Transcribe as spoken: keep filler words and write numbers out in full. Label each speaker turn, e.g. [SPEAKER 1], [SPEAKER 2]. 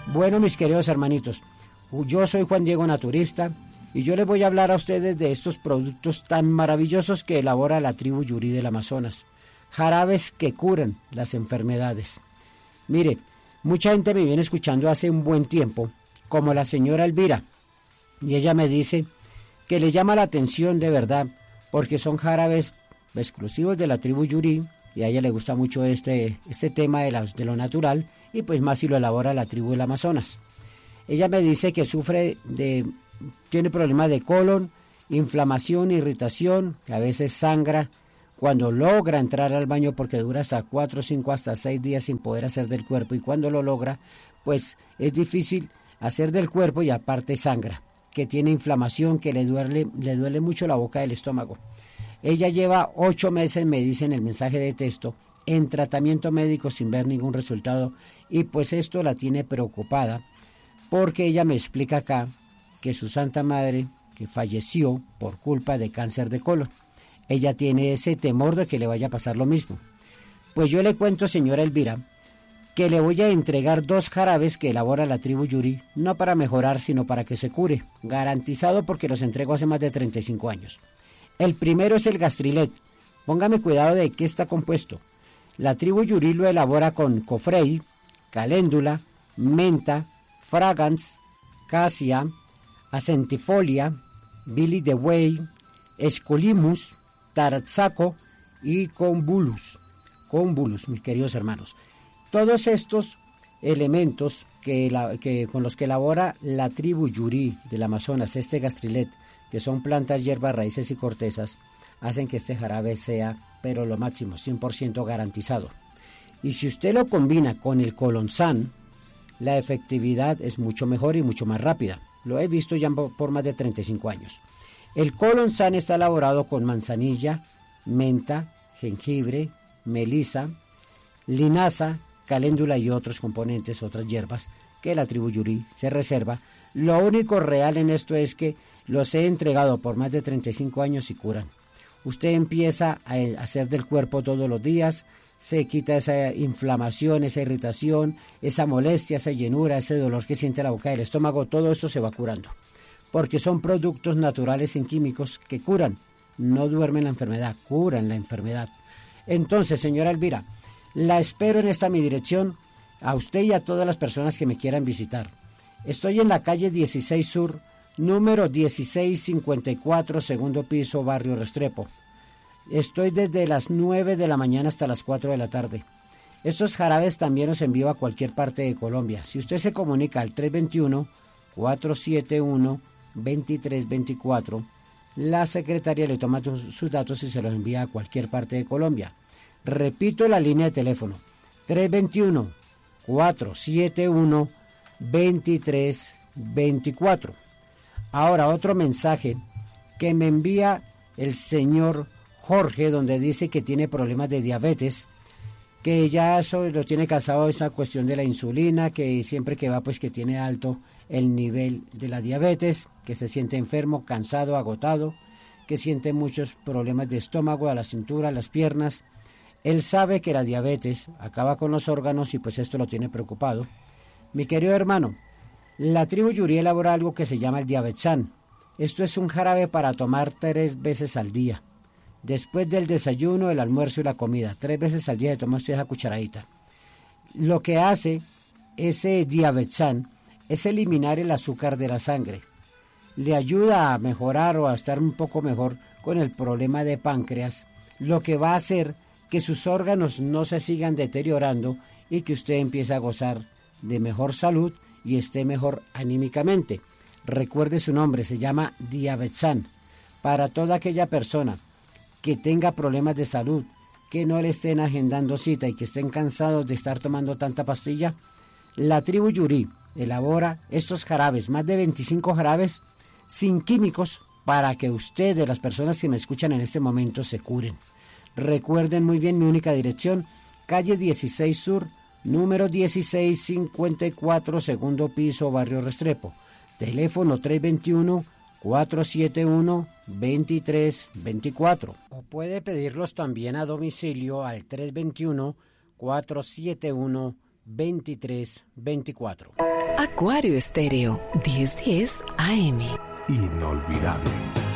[SPEAKER 1] Bueno, mis queridos hermanitos, yo soy Juan Diego Naturista y yo les voy a hablar a ustedes de estos productos tan maravillosos que elabora la tribu Yuri del Amazonas. Jarabes que curan las enfermedades. Mire, mucha gente me viene escuchando hace un buen tiempo, como la señora Elvira, y ella me dice que le llama la atención de verdad, porque son jarabes exclusivos de la tribu Yuri, y a ella le gusta mucho este, este tema de, la, de lo natural, y pues más si lo elabora la tribu del Amazonas. Ella me dice que sufre de, tiene problemas de colon, inflamación, irritación, que a veces sangra, cuando logra entrar al baño, porque dura hasta cuatro, cinco, hasta seis días sin poder hacer del cuerpo, y cuando lo logra, pues es difícil hacer del cuerpo y aparte sangra, que tiene inflamación, que le duele, le duele mucho la boca del estómago. Ella lleva ocho meses, me dice en el mensaje de texto, en tratamiento médico sin ver ningún resultado, y pues esto la tiene preocupada, porque ella me explica acá que su santa madre, que falleció por culpa de cáncer de colon, ella tiene ese temor de que le vaya a pasar lo mismo. Pues yo le cuento, señora Elvira, que le voy a entregar dos jarabes que elabora la tribu Yuri, no para mejorar, sino para que se cure, garantizado porque los entrego hace más de treinta y cinco años. El primero es el Gastrilet. Póngame cuidado de qué está compuesto. La tribu Yuri lo elabora con cofrey, caléndula, menta, fragans, casia, acentifolia, bilis de buey, escolimus, taratzaco y convulus. Convulus, mis queridos hermanos. Todos estos elementos que, la, que con los que elabora la tribu Yuri del Amazonas, este Gastrilet, que son plantas, hierbas, raíces y cortezas, hacen que este jarabe sea, pero lo máximo, cien por ciento garantizado. Y si usted lo combina con el Colonsan, la efectividad es mucho mejor y mucho más rápida. Lo he visto ya por más de treinta y cinco años. El Colonsan está elaborado con manzanilla, menta, jengibre, melisa, linaza, caléndula y otros componentes, otras hierbas que la tribu Yuri se reserva. Lo único real en esto es que los he entregado por más de treinta y cinco años y curan. Usted empieza a hacer del cuerpo todos los días, se quita esa inflamación, esa irritación, esa molestia, esa llenura, ese dolor que siente la boca del estómago, todo esto se va curando. Porque son productos naturales sin químicos que curan, no duermen la enfermedad, curan la enfermedad. Entonces, señora Elvira, la espero en esta mi dirección, a usted y a todas las personas que me quieran visitar. Estoy en la calle dieciséis Sur, número dieciséis cincuenta y cuatro, segundo piso, barrio Restrepo. Estoy desde las nueve de la mañana hasta las cuatro de la tarde. Estos jarabes también los envío a cualquier parte de Colombia. Si usted se comunica al tres dos uno, cuatro siete uno, dos tres dos cuatro, la secretaria le toma sus datos y se los envía a cualquier parte de Colombia. Repito la línea de teléfono, tres dos uno, cuatro siete uno, dos tres dos cuatro. Ahora otro mensaje que me envía el señor Jorge, donde dice que tiene problemas de diabetes, que ya eso lo tiene cansado, esa cuestión de la insulina, que siempre que va pues que tiene alto el nivel de la diabetes, que se siente enfermo, cansado, agotado, que siente muchos problemas de estómago, a la cintura, a las piernas. Él sabe que la diabetes acaba con los órganos y pues esto lo tiene preocupado. Mi querido hermano, la tribu Yuri elabora algo que se llama el Diabetsan. Esto es un jarabe para tomar tres veces al día. Después del desayuno, el almuerzo y la comida. Tres veces al día se toma usted esa cucharadita. Lo que hace ese Diabetsan es eliminar el azúcar de la sangre. Le ayuda a mejorar o a estar un poco mejor con el problema de páncreas, lo que va a hacer que sus órganos no se sigan deteriorando y que usted empiece a gozar de mejor salud y esté mejor anímicamente. Recuerde su nombre, se llama Diabetsan. Para toda aquella persona que tenga problemas de salud, que no le estén agendando cita y que estén cansados de estar tomando tanta pastilla, la tribu Yuri elabora estos jarabes, más de veinticinco jarabes sin químicos, para que ustedes, las personas que me escuchan en este momento, se curen. Recuerden muy bien mi única dirección, calle dieciséis Sur, número dieciséis cincuenta y cuatro, segundo piso, barrio Restrepo. Teléfono tres dos uno, cuatro siete uno, dos tres dos cuatro. O puede pedirlos también a domicilio al tres dos uno, cuatro siete uno, dos tres dos cuatro.
[SPEAKER 2] Acuario Estéreo, diez diez A M.
[SPEAKER 3] Inolvidable.